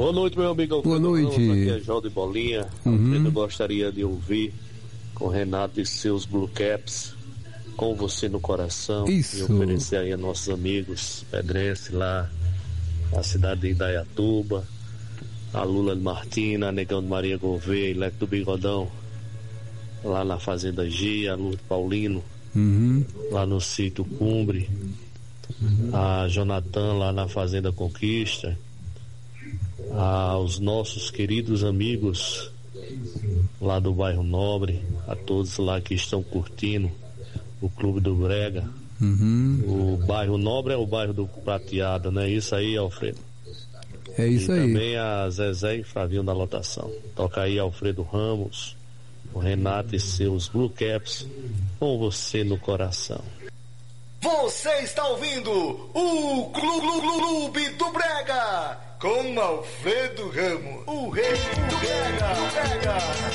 Boa noite, meu amigo Alfredo. Boa noite. Aqui é João de Bolinha. Eu gostaria de ouvir com Renato e seus Blue Caps, Com Você no Coração. Isso. E oferecer aí a nossos amigos pedrenses lá na cidade de Indaiatuba, a Lula de Martina, a Negão de Maria Gouveia, Leque do Bigodão, lá na Fazenda Gia, a Lourdes Paulino, lá no sítio Cumbre, a Jonathan lá na Fazenda Conquista, aos nossos queridos amigos lá do bairro Nobre, a todos lá que estão curtindo o Clube do Brega. O bairro Nobre é o bairro do Prateado, não é isso aí, Alfredo? É isso e aí. Também a Zezé e Flavinho da lotação. Toca aí Alfredo Ramos, o Renato e seus Blue Caps, Com Você no Coração. Você está ouvindo o Clube do Brega com Alfredo Ramos, o rei do Brega.